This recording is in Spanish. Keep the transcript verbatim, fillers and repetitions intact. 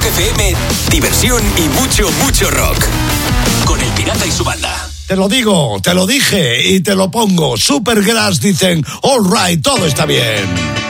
F M, diversión y mucho, mucho rock. Con El Pirata y su banda. Te lo digo, te lo dije y te lo pongo. Supergrass dicen, all right, todo está bien.